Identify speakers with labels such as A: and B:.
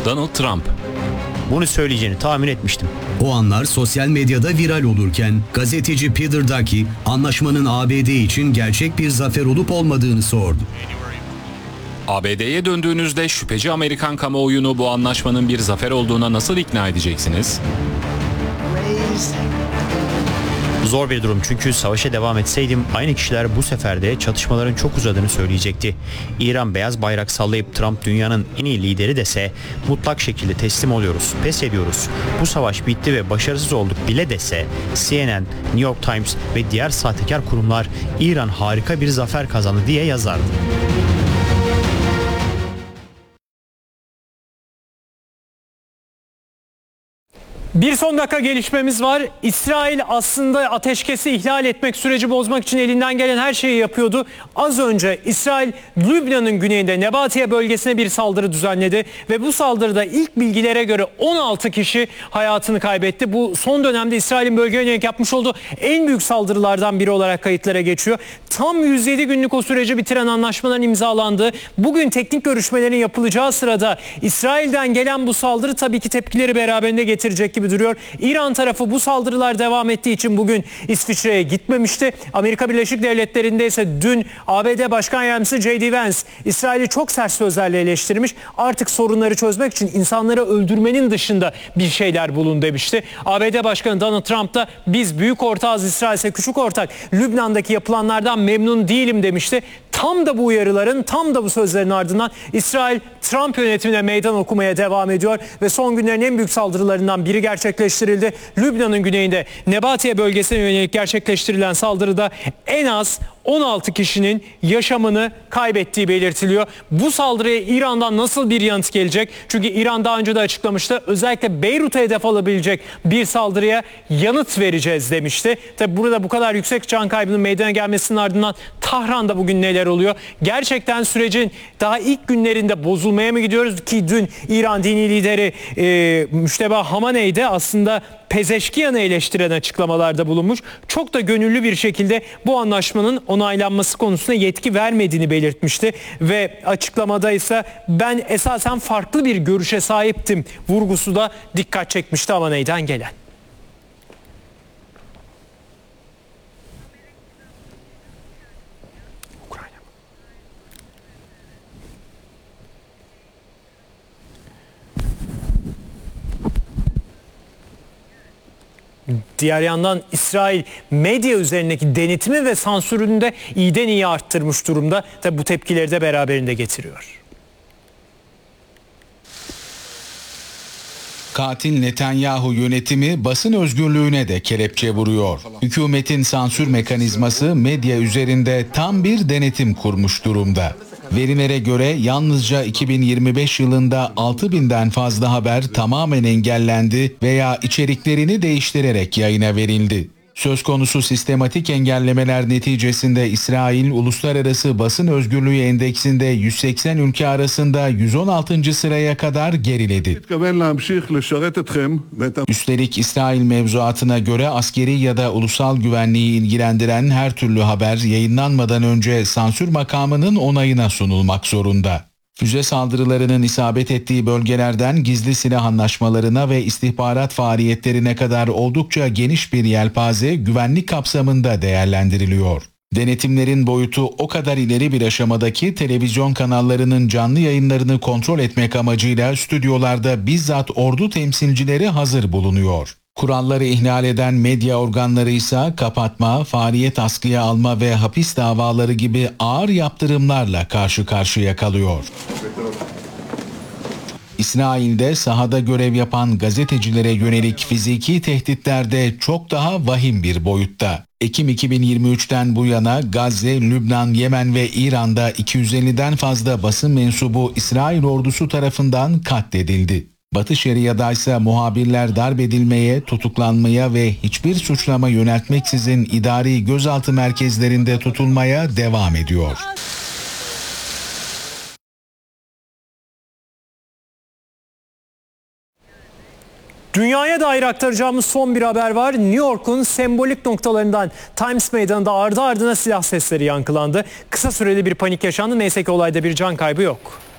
A: Donald Trump.
B: Bunu söyleyeceğini tahmin etmiştim.
C: O anlar sosyal medyada viral olurken gazeteci Peter Ducky anlaşmanın ABD için gerçek bir zafer olup olmadığını sordu.
A: ABD'ye döndüğünüzde şüpheci Amerikan kamuoyunu bu anlaşmanın bir zafer olduğuna nasıl ikna edeceksiniz?
B: Zor bir durum, çünkü savaşa devam etseydim aynı kişiler bu sefer de çatışmaların çok uzadığını söyleyecekti. İran beyaz bayrak sallayıp Trump dünyanın en iyi lideri dese mutlak şekilde teslim oluyoruz, pes ediyoruz, bu savaş bitti ve başarısız olduk bile dese CNN, New York Times ve diğer sahtekar kurumlar İran harika bir zafer kazandı diye yazardı.
D: Bir son dakika gelişmemiz var. İsrail aslında ateşkesi ihlal etmek, süreci bozmak için elinden gelen her şeyi yapıyordu. Az önce İsrail, Lübnan'ın güneyinde Nebatiye bölgesine bir saldırı düzenledi. Ve bu saldırıda ilk bilgilere göre 16 kişi hayatını kaybetti. Bu son dönemde İsrail'in bölgeye yönelik yapmış olduğu en büyük saldırılardan biri olarak kayıtlara geçiyor. Tam 107 günlük o süreci bitiren anlaşmaların imzalandığı, bugün teknik görüşmelerin yapılacağı sırada İsrail'den gelen bu saldırı tabii ki tepkileri beraberinde getirecek gibi duruyor. İran tarafı bu saldırılar devam ettiği için bugün İsviçre'ye gitmemişti. Amerika Birleşik Devletleri'nde ise dün ABD Başkan Yardımcısı J.D. Vance İsrail'i çok sert sözlerle eleştirmiş. Artık sorunları çözmek için insanları öldürmenin dışında bir şeyler bulun demişti. ABD Başkanı Donald Trump da biz büyük ortağız, İsrail ise küçük ortak, Lübnan'daki yapılanlardan memnun değilim demişti. Tam da bu uyarıların, tam da bu sözlerin ardından İsrail Trump yönetimine meydan okumaya devam ediyor ve son günlerin en büyük saldırılarından biri gerçekleştirildi. Lübnan'ın güneyinde Nebatiye bölgesine yönelik gerçekleştirilen saldırıda en az 16 kişinin yaşamını kaybettiği belirtiliyor. Bu saldırıya İran'dan nasıl bir yanıt gelecek? Çünkü İran daha önce de açıklamıştı. Özellikle Beyrut'a hedef alabilecek bir saldırıya yanıt vereceğiz demişti. Tabi burada bu kadar yüksek can kaybının meydana gelmesinin ardından Tahran'da bugün neler oluyor? Gerçekten sürecin daha ilk günlerinde bozulmaya mı gidiyoruz? Ki dün İran dini lideri Müşteba Hamaney de aslında Pezeşkiyan'ı eleştiren açıklamalarda bulunmuş. Çok da gönüllü bir şekilde bu anlaşmanın onaylanması konusunda yetki vermediğini belirtmişti. Ve açıklamada ise ben esasen farklı bir görüşe sahiptim vurgusu da dikkat çekmişti Hamaney'den gelen. Diğer yandan İsrail medya üzerindeki denetimi ve sansürünü de iyiden iyiye arttırmış durumda. Tabi bu tepkileri de beraberinde getiriyor.
E: Katil Netanyahu yönetimi basın özgürlüğüne de kelepçe vuruyor. Hükümetin sansür mekanizması medya üzerinde tam bir denetim kurmuş durumda. Verilere göre yalnızca 2025 yılında 6.000'den fazla haber tamamen engellendi veya içeriklerini değiştirerek yayına verildi. Söz konusu sistematik engellemeler neticesinde İsrail Uluslararası Basın Özgürlüğü Endeksinde 180 ülke arasında 116. sıraya kadar geriledi. Üstelik İsrail mevzuatına göre askeri ya da ulusal güvenliği ilgilendiren her türlü haber yayınlanmadan önce sansür makamının onayına sunulmak zorunda. Füze saldırılarının isabet ettiği bölgelerden gizli silah anlaşmalarına ve istihbarat faaliyetlerine kadar oldukça geniş bir yelpaze güvenlik kapsamında değerlendiriliyor. Denetimlerin boyutu o kadar ileri bir aşamadaki televizyon kanallarının canlı yayınlarını kontrol etmek amacıyla stüdyolarda bizzat ordu temsilcileri hazır bulunuyor. Kuralları ihlal eden medya organları ise kapatma, faaliyet askıya alma ve hapis davaları gibi ağır yaptırımlarla karşı karşıya kalıyor. İsrail'de sahada görev yapan gazetecilere yönelik fiziki tehditler de çok daha vahim bir boyutta. Ekim 2023'ten bu yana Gazze, Lübnan, Yemen ve İran'da 250'den fazla basın mensubu İsrail ordusu tarafından katledildi. Batı Şeria'da ise muhabirler darp edilmeye, tutuklanmaya ve hiçbir suçlama yöneltmeksizin idari gözaltı merkezlerinde tutulmaya devam ediyor.
D: Dünyaya dair aktaracağımız son bir haber var. New York'un sembolik noktalarından Times Meydanı'nda ardı ardına silah sesleri yankılandı. Kısa süreli bir panik yaşandı. Neyse ki olayda bir can kaybı yok.